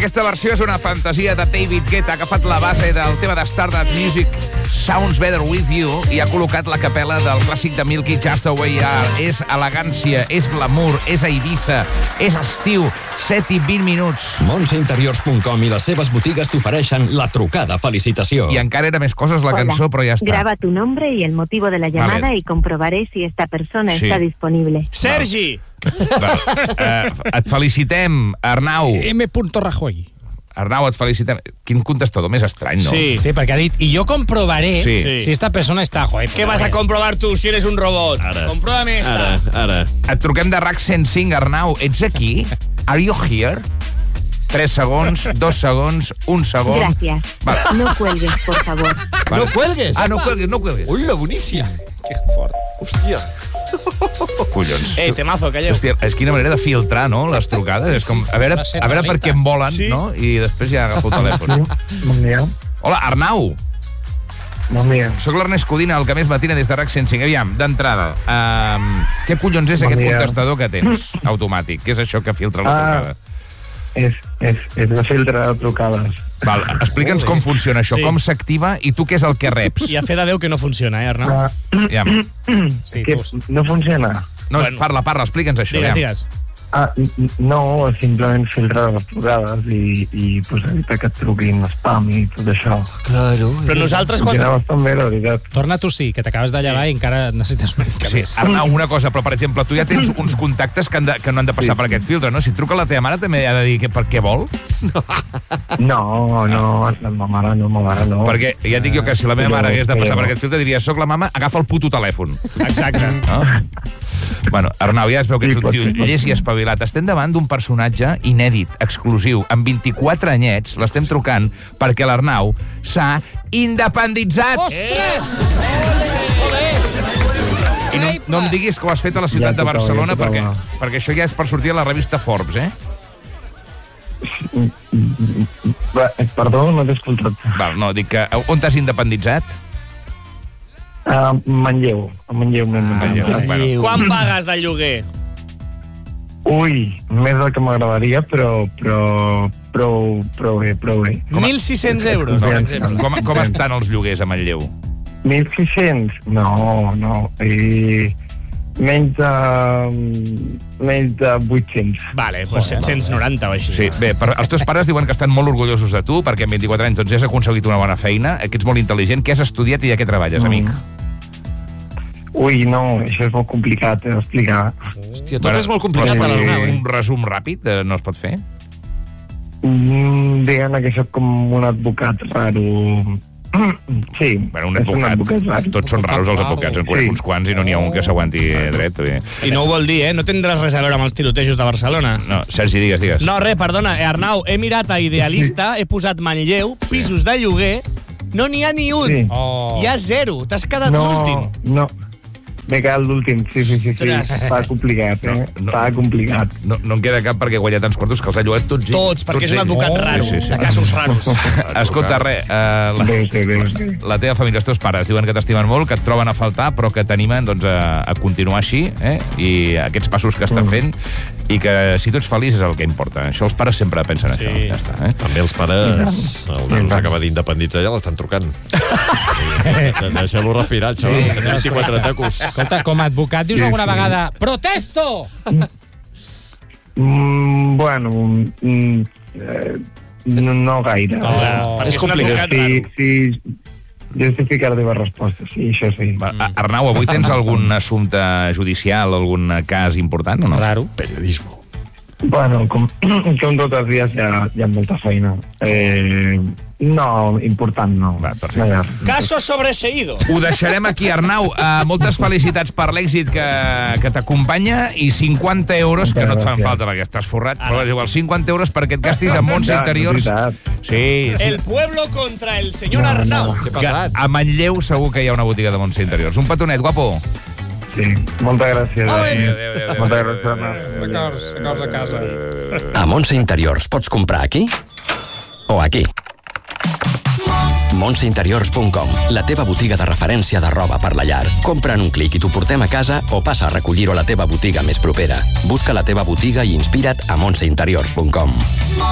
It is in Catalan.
aquesta versió és una fantasia de David Guetta. Ha agafat la base del tema de Stardust Music, Sounds Better With You, i ha col·locat la capela del clàssic de Milky, Just The Way You Are. És elegància, és glamour, és a Eivissa, és estiu. 7 i 20 minuts. Montseinteriors.com i les seves botigues t'ofereixen la trucada felicitació. I encara era més coses la cançó, però ja està. Graba tu nombre y el motivo de la llamada y comprobaré si esta persona está disponible. Sergi! Et felicitem, Arnau. M. Rajoy. Arnau, et felicitem. Quin contestador més estrany, no? Sí, perquè ha dit, y yo comprobaré si esta persona está... Joder, ¿Qué vas a comprobar tú si eres un robot? Compruébame esta. Ara. Et truquem de RAC 105, Arnau. Ets aquí? Are you here? 3 segons, 2 segons, 1 segon... Gracias. Vale. No cuelgues, por favor. Vale. No cuelgues? Ah, no cuelgues. Hola, boníssim. Que fort. Hòstia. Collons. Temazo, calleu. Hòstia, és quina manera de filtrar, no?, les trucades. És com, a veure per què em volen, no? I després ja agafo el telèfon. Bon dia. Hola, Arnau. Bon dia. Soc l'Ernest Codina, el que més matina des de RAC 105. Aviam, d'entrada, què collons és aquest contestador que tens automàtic? Què és això que filtra la trucada? És la filtre de trucades. Val, explica'ns com funciona això, com s'activa i tu què és el que reps. I a fe de Déu que no funciona, Arnau? No funciona. No, parla, explica'ns això. Digues. No, simplement filtre les trucades i pues, evitar que et truquin spam i tot això. Claro. Però nosaltres quan... Funciona bastant bé, la veritat. Torna tu que t'acabes de llevar i encara necessites una mica més. Arnau, una cosa, però per exemple, tu ja tens uns contactes que no han de passar per aquest filtre, no? Si truca la teva mare també ha de dir per què vol? No, ma mare no. Perquè ja et dic jo que si la meva mare hagués de passar per aquest filtre diria, soc la mama, agafa el puto telèfon. Exacte. No? Bueno, Arnau, ja es veu que ets un tio llest i espavilat. Estem davant d'un personatge inèdit, exclusiu. Amb 24 anyets l'estem trucant perquè l'Arnau s'ha independitzat. Ostres! I no em diguis que ho has fet a la ciutat de Barcelona perquè això ja és per sortir a la revista Forbes, Perdó, no t'he escoltat. Val, no, dic que on t'has independitzat? Manlleu. Quan pagues de lloguer? Ui, més del que m'agradaria, però prou bé. 1.600 euros, per exemple. Com estan els lloguers a Manlleu? 1.600? No. Menys de 800. Vale, doncs 790 o així. Sí, bé, els teus pares diuen que estan molt orgullosos de tu perquè amb 24 anys doncs ja has aconseguit una bona feina, que ets molt intel·ligent. Què has estudiat i de què treballes, amic? Ui, no, això és molt complicat d'explicar. Hòstia, tot és molt complicat per l'Arnau. Un resum ràpid no es pot fer? Diguem que soc com un advocat raro. Sí. Bueno, un advocat. Tots són raros els advocats, en conec uns quants i no n'hi ha un que s'aguanti dret. I no ho vol dir, no tindràs res a veure amb els tirotejos de Barcelona. No, Sergi, digues. No, res, perdona, Arnau, he mirat a Idealista, he posat Manlleu, pisos de lloguer, no n'hi ha ni un. Hi ha 0, t'has quedat l'últim. No. M'he quedat l'últim, sí. Està complicat, Està complicat. No em queda cap perquè guanya tants quartos que els ha llogat tots. Tots, perquè és un advocat raro, de casos raros. Escolta, la teva família, els teus pares, diuen que t'estimen molt, que et troben a faltar, però que t'animen a continuar així, i aquests passos que estan fent, i que si tu ets feliç és el que importa. Això els pares sempre pensen això. Ja està, També els pares, el nen s'acaba d'independitzar, ja l'estan trucant. Deixeu-lo respirar, xaval, que té 24 tacos. Escolta, com a advocat dius alguna vegada protesto! Bueno, no gaire. És complicat. Sí, justificar la teva resposta, sí, això sí. Arnau, avui tens algun assumpte judicial, algun cas important o no? Raro. Periodismo. Bueno, com tots els dies hi ha molta feina. No, important no. Va, perfecte. Caso sobreseído. Ho deixarem aquí, Arnau. Moltes felicitats per l'èxit que t'acompanya i 50 euros, que no et fan falta perquè estàs forrat, però és igual, 50 euros perquè et gastis a Montse Interiors. Sí. El pueblo contra el senyor Arnau. A Manlleu segur que hi ha una botiga de Montse Interiors. Un petonet, guapo. Sí, moltes gràcies. Moltes gràcies. Records de casa. A Montse Interiors pots comprar aquí o aquí. Montseinteriors.com, la teva botiga de referència de roba per la llar. Compra en un clic i t'ho portem a casa o passa a recollir-ho a la teva botiga més propera. Busca la teva botiga i inspira't a montseinteriors.com.